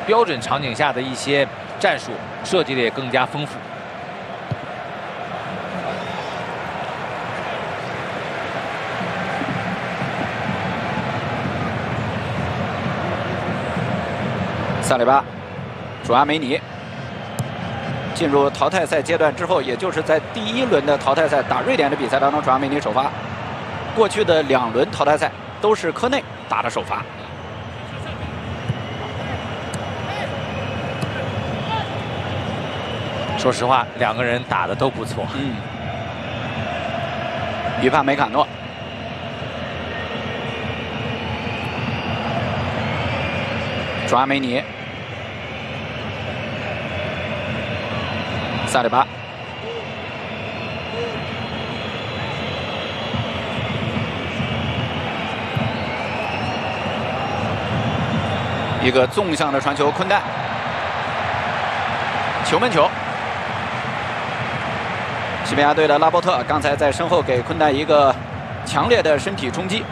标准场景下的一些战术设计的也更加丰富。 萨里巴、主阿梅尼进入淘汰赛阶段之后，也就是在第1轮的淘汰赛打瑞典的比赛当中，主阿梅尼首发。过去的2轮淘汰赛都是科内打的首发。 说实话，2个人打的都不错。 于帕梅卡诺。 主阿梅尼、萨里巴、一个纵向的传球，昆代球门球。西班牙队的拉波特刚才在身后给昆代一个强烈的身体冲击。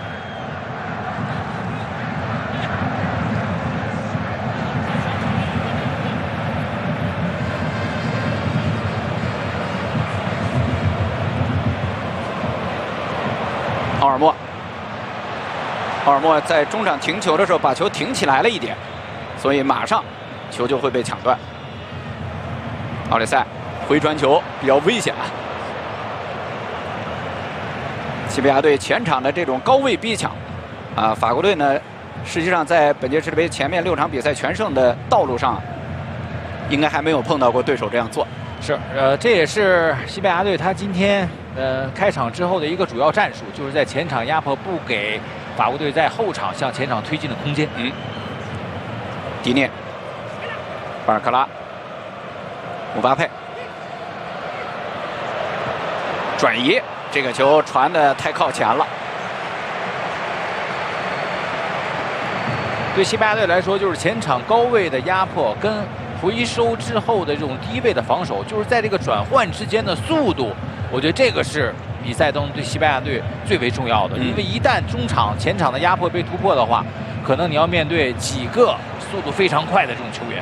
奥尔莫在中场停球的时候，把球停起来了一点，所以马上球就会被抢断。奥里塞回传球比较危险啊！西班牙队前场的这种高位逼抢，法国队呢，实际上在本届世界杯前面6场比赛全胜的道路上，应该还没有碰到过对手这样做。 是，这也是西班牙队他今天开场之后的一个主要战术，就是在前场压迫，不给法国队在后场向前场推进的空间。 迪涅、巴尔克拉、姆巴佩转移，这个球传的太靠前了。 对西班牙队来说，就是前场高位的压迫跟回收之后的这种低位的防守，就是在这个转换之间的速度，我觉得这个是比赛当中对西班牙队最为重要的。因为一旦中场前场的压迫被突破的话，可能你要面对几个速度非常快的这种球员。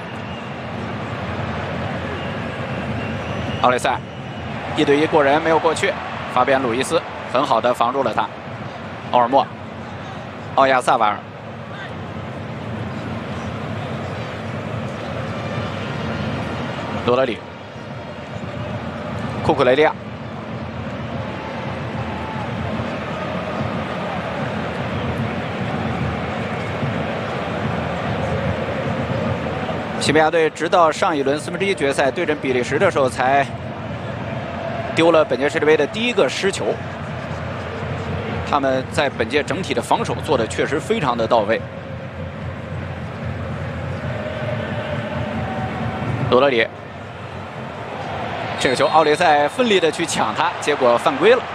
奥雷塞1对1过人没有过去，法比安·鲁伊斯很好的防住了他。奥尔莫、奥亚萨瓦尔。 罗德里、库库雷利亚、西班牙队直到上一轮1/4决赛对阵比利时的时候，才丢了本届世界杯的第1个失球。他们在本届整体的防守做的确实非常的到位。罗德里。 这个球，奥里塞奋力的去抢他，结果犯规了。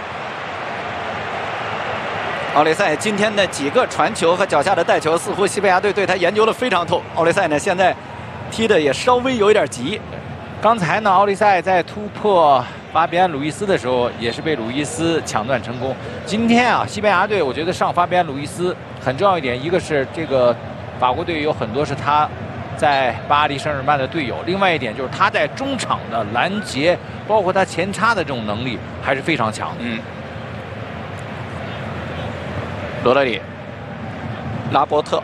奥里塞今天的几个传球和脚下的带球，似乎西班牙队对他研究的非常透。奥里塞呢，现在踢的也稍微有一点急。 刚才呢，奥里塞在突破法比安·鲁伊斯的时候，也是被鲁伊斯抢断成功。今天啊，西班牙队我觉得上法比安·鲁伊斯很重要一点，一个是这个法国队有很多是他。 在巴黎圣日耳曼的队友，另外一点就是他在中场的拦截，包括他前插的这种能力还是非常强的。 罗德里、拉波特、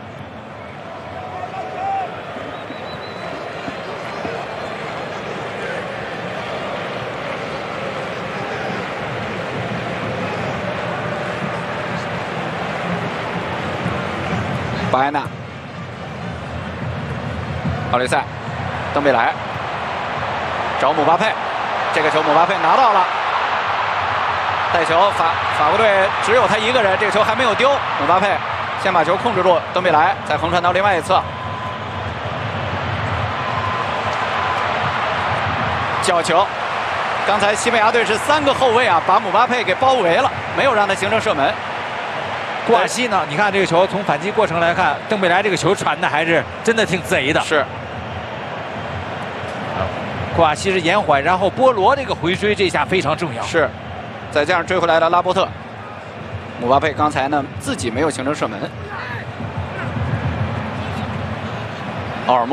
巴埃纳。 奥里塞、登贝莱找姆巴佩，这个球姆巴佩拿到了，带球法国队只有他一个人，这个球还没有丢，姆巴佩先把球控制住，登贝莱再横传到另外一侧，角球。刚才西班牙队是3个后卫啊，把姆巴佩给包围了，没有让他形成射门。 库瓦西呢？你看这个球从反击过程来看，登贝莱这个球传的还是真的挺贼的。 是。 库瓦西是延缓，然后波罗这个回追，这下非常重要。 是，再加上追回来的拉波特，姆巴佩刚才呢自己没有形成射门。奥尔莫。